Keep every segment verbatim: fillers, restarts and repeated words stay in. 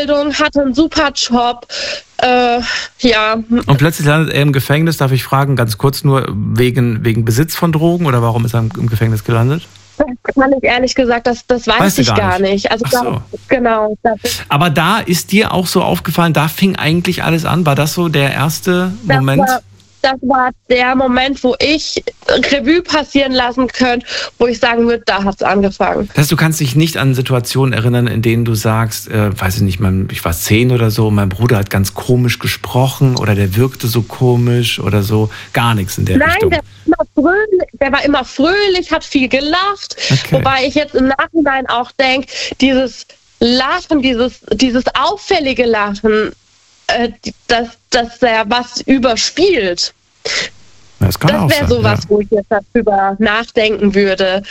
Ausbildung, hatte einen super Job. Äh, ja. Und plötzlich landet er im Gefängnis, darf ich fragen, ganz kurz nur, wegen, wegen Besitz von Drogen oder warum ist er im Gefängnis gelandet? Das kann ich ehrlich gesagt, das, das weiß Weißt du ich gar gar nicht. nicht. Also Ach so. da, genau. Da, Aber da ist dir auch so aufgefallen, da fing eigentlich alles an. War das so der erste das Moment? War, das war der Moment, wo ich Revue passieren lassen könnte, wo ich sagen würde, da hat es angefangen. Das heißt, du kannst dich nicht an Situationen erinnern, in denen du sagst, äh, weiß ich nicht, mein, ich war zehn oder so, mein Bruder hat ganz komisch gesprochen oder der wirkte so komisch oder so. Gar nichts in der Nein, Richtung. der war, immer fröhlich, der war immer fröhlich, hat viel gelacht. Okay. Wobei ich jetzt im Nachhinein auch denke, dieses Lachen, dieses, dieses auffällige Lachen, äh, dass, dass er was überspielt. Das, kann auch Das wäre sein, sowas, ja. wo ich jetzt darüber nachdenken würde.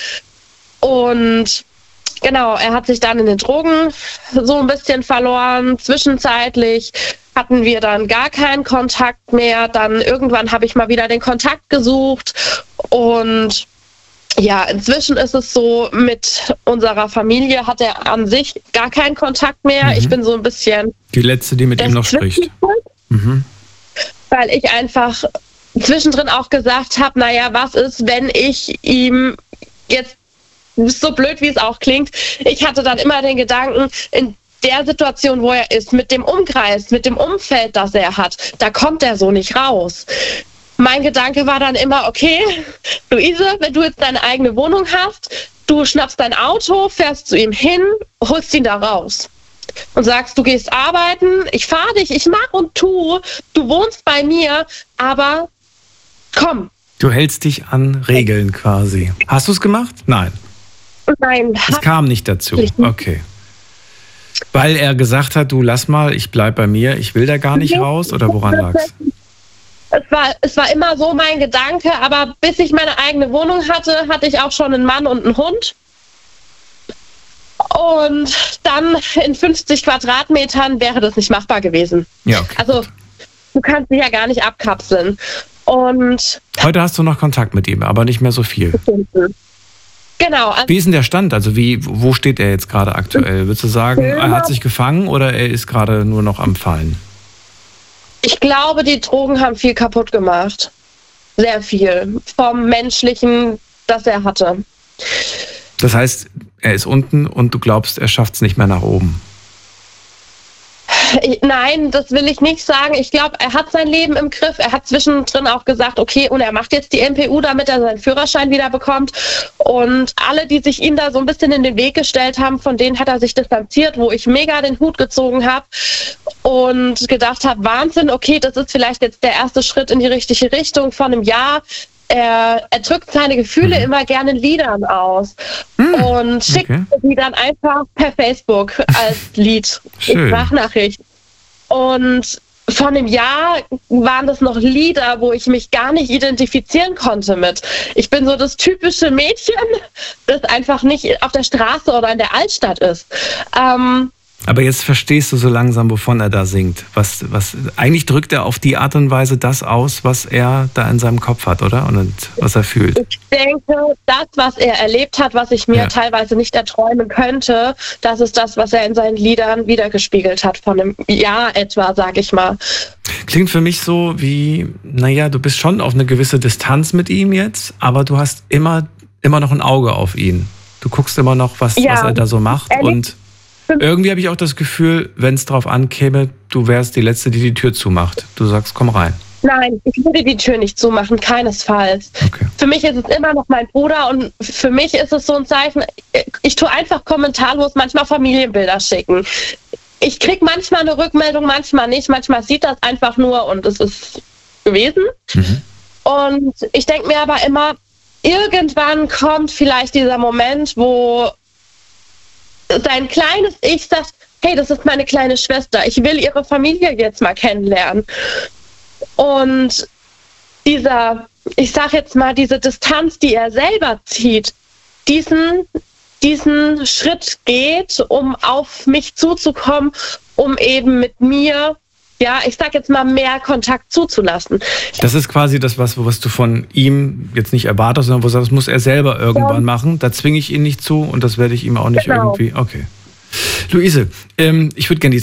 Und genau, er hat sich dann in den Drogen so ein bisschen verloren. Zwischenzeitlich hatten wir dann gar keinen Kontakt mehr. Dann irgendwann habe ich mal wieder den Kontakt gesucht. Und ja, inzwischen ist es so, mit unserer Familie hat er an sich gar keinen Kontakt mehr. Mhm. Ich bin so ein bisschen... Die letzte, die mit ihm noch spricht. Mhm. Weil ich einfach zwischendrin auch gesagt habe, naja, was ist, wenn ich ihm jetzt, so blöd wie es auch klingt, ich hatte dann immer den Gedanken, in der Situation, wo er ist, mit dem Umkreis, mit dem Umfeld, das er hat, da kommt er so nicht raus. Mein Gedanke war dann immer, okay, Luise, wenn du jetzt deine eigene Wohnung hast, du schnappst dein Auto, fährst zu ihm hin, holst ihn da raus. Und sagst, du gehst arbeiten, ich fahre dich, ich mach und tu, du wohnst bei mir, aber komm. Du hältst dich an Regeln quasi. Hast du es gemacht? Nein. Nein. Es kam nicht dazu. Okay. Weil er gesagt hat, du lass mal, ich bleib bei mir, ich will da gar nicht raus, oder woran lag's? Es war, es war immer so mein Gedanke, aber bis ich meine eigene Wohnung hatte, hatte ich auch schon einen Mann und einen Hund. Und dann in fünfzig Quadratmetern wäre das nicht machbar gewesen. Ja, okay. Also du kannst dich ja gar nicht abkapseln. Und heute hast du noch Kontakt mit ihm, aber nicht mehr so viel. Genau. Also wie ist denn der Stand? Also wie, wo steht er jetzt gerade aktuell? Würdest du sagen, er hat sich gefangen oder er ist gerade nur noch am Fallen? Ich glaube, die Drogen haben viel kaputt gemacht. Sehr viel. Vom Menschlichen, das er hatte. Das heißt, er ist unten und du glaubst, er schafft es nicht mehr nach oben. Nein, das will ich nicht sagen. Ich glaube, er hat sein Leben im Griff. Er hat zwischendrin auch gesagt, okay, und er macht jetzt die M P U, damit er seinen Führerschein wieder bekommt. Und alle, die sich ihm da so ein bisschen in den Weg gestellt haben, von denen hat er sich distanziert, wo ich mega den Hut gezogen habe und gedacht habe, Wahnsinn, okay, das ist vielleicht jetzt der erste Schritt in die richtige Richtung. Vor einem Jahr Er, er drückt seine Gefühle mhm. immer gerne in Liedern aus mhm. und schickt okay. sie dann einfach per Facebook als Lied, Sprachnachricht. Und vor einem Jahr waren das noch Lieder, wo ich mich gar nicht identifizieren konnte mit. Ich bin so das typische Mädchen, das einfach nicht auf der Straße oder in der Altstadt ist. Ähm, Aber jetzt verstehst du so langsam, wovon er da singt. Was, was, eigentlich drückt er auf die Art und Weise das aus, was er da in seinem Kopf hat, oder? Und was er fühlt. Ich denke, das, was er erlebt hat, was ich mir ja. teilweise nicht erträumen könnte, das ist das, was er in seinen Liedern wiedergespiegelt hat, von einem Jahr etwa, sag ich mal. Klingt für mich so wie, naja, du bist schon auf eine gewisse Distanz mit ihm jetzt, aber du hast immer, immer noch ein Auge auf ihn. Du guckst immer noch, was, ja. was er da so macht er und irgendwie habe ich auch das Gefühl, wenn es drauf ankäme, du wärst die Letzte, die die Tür zumacht. Du sagst, komm rein. Nein, ich würde die Tür nicht zumachen, keinesfalls. Okay. Für mich ist es immer noch mein Bruder und für mich ist es so ein Zeichen, ich tue einfach kommentarlos manchmal Familienbilder schicken. Ich kriege manchmal eine Rückmeldung, manchmal nicht. Manchmal sieht das einfach nur und es ist gewesen. Mhm. Und ich denke mir aber immer, irgendwann kommt vielleicht dieser Moment, wo sein kleines Ich sagt, hey, das ist meine kleine Schwester, ich will ihre Familie jetzt mal kennenlernen. Und dieser, ich sag jetzt mal, diese Distanz, die er selber zieht, diesen, diesen Schritt geht, um auf mich zuzukommen, um eben mit mir, ja, ich sag jetzt mal, mehr Kontakt zuzulassen. Das ist quasi das, was, was du von ihm jetzt nicht erwartest, sondern wo du sagst, das muss er selber irgendwann ja. machen. Da zwinge ich ihn nicht zu und das werde ich ihm auch nicht genau. irgendwie... Okay. Luise, ähm, ich würde gerne die